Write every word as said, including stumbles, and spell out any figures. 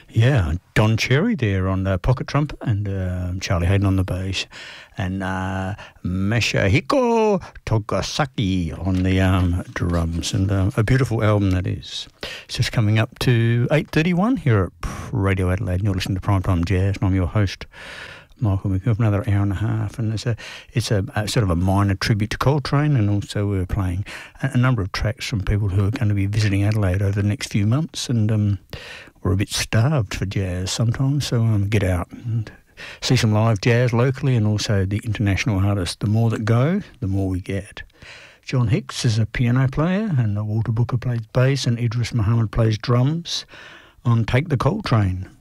Yeah, Don Cherry there on the pocket trumpet and uh, Charlie Hayden on the bass, and uh, Masahiko Togasaki on the um, drums, and uh, a beautiful album that is. It's just coming up to eight thirty-one here at Radio Adelaide, and you're listening to Primetime Jazz, and I'm your host, Michael McGill, another hour and a half, and it's a it's a, a sort of a minor tribute to Coltrane, and also we're playing a, a number of tracks from people who are going to be visiting Adelaide over the next few months, and um, we're a bit starved for jazz sometimes, so um, get out and see some live jazz locally, and also the international artists. The more that go, the more we get. John Hicks is a piano player, and Walter Booker plays bass, and Idris Muhammad plays drums on Take the Coltrane.